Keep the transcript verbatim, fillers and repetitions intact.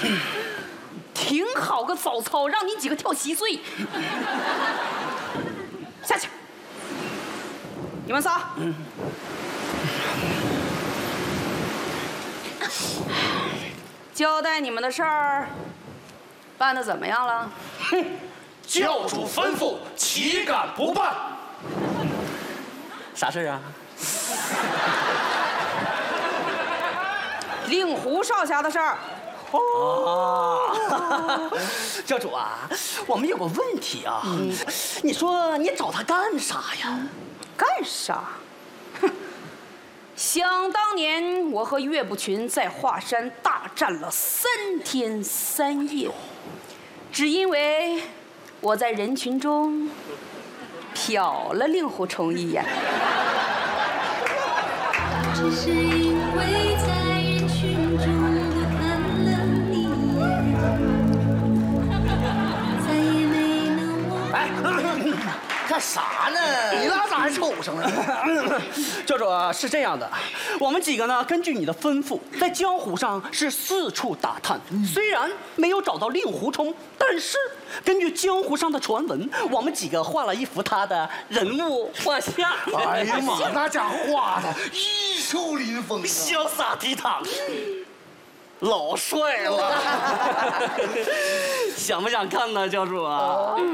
挺好个早操，让你几个跳稀碎。下去，你们仨。嗯。交代你们的事儿，办得怎么样了？ 哼，教主吩咐，岂敢不办？ 啥事啊？ 令狐少侠的事儿。 哦，教主啊，我们有个问题啊，嗯、你说你找他干啥呀？ 干啥？哼！想当年，我和岳不群在华山大战了三天三夜，只因为我在人群中瞟了令狐冲一眼。 只是因为在人群中多看了你一眼，再也没能忘。 哎，干啥呢？ 你俩咋还抽上了？ 教主啊，是这样的，我们几个呢，根据你的吩咐，在江湖上是四处打探，虽然没有找到令狐冲，但是根据江湖上的传闻，我们几个画了一幅他的人物画像。 哎呀妈，那家伙画的一袖临风， 潇洒倜傥，老帅了。想不想看呢，教主啊？